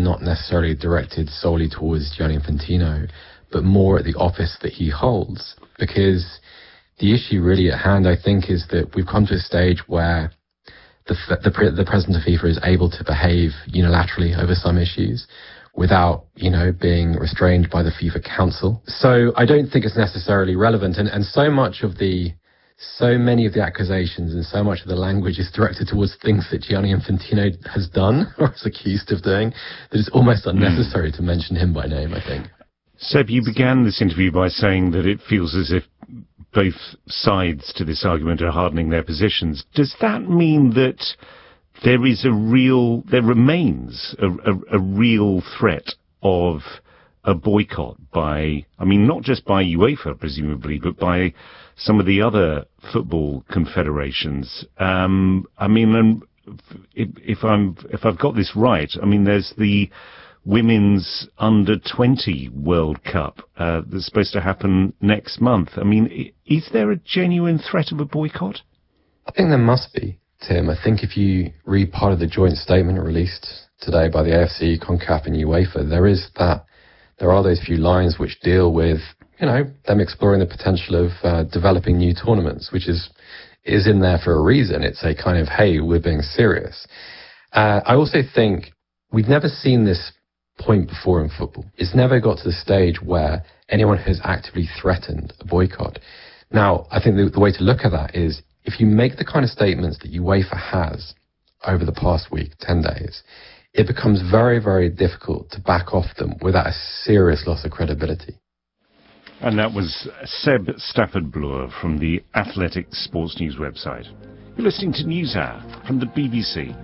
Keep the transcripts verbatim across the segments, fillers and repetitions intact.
not necessarily directed solely towards Gianni Infantino, but more at the office that he holds. Because the issue really at hand, I think, is that we've come to a stage where the, the, the president of FIFA is able to behave unilaterally over some issues without, you know, being restrained by the FIFA Council. So I don't think it's necessarily relevant. And, and so much of the, so many of the accusations and so much of the language is directed towards things that Gianni Infantino has done or is accused of doing that it's almost unnecessary mm. to mention him by name, I think. Seb, you began this interview by saying that it feels as if both sides to this argument are hardening their positions. Does that mean that there is a real, there remains a, a, a real threat of a boycott by, I mean, not just by UEFA, presumably, but by some of the other football confederations? Um, I mean, if, if I'm, if I've got this right, I mean, there's the Women's under twenty World Cup uh, that's supposed to happen next month. I mean, is there a genuine threat of a boycott? I think there must be, Tim. I think if you read part of the joint statement released today by the A F C, CONCACAF and UEFA, there is that, there are those few lines which deal with, you know, them exploring the potential of uh, developing new tournaments, which is, is in there for a reason. It's a kind of, hey, we're being serious. Uh, I also think we've never seen this point before in football. It's never got to the stage where anyone has actively threatened a boycott. Now, I think the, the way to look at that is if you make the kind of statements that UEFA has over the past week, ten days, it becomes very, very difficult to back off them without a serious loss of credibility. And that was Seb Stafford-Bloor from the Athletic Sports News website. You're listening to NewsHour from the B B C.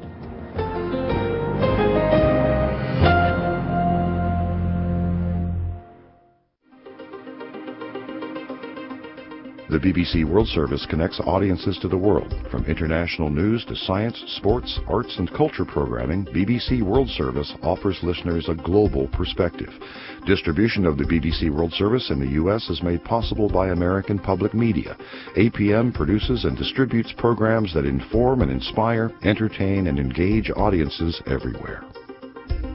The B B C World Service connects audiences to the world. From international news to science, sports, arts and culture programming, B B C World Service offers listeners a global perspective. Distribution of the B B C World Service in the U S is made possible by American Public Media. A P M produces and distributes programs that inform and inspire, entertain and engage audiences everywhere.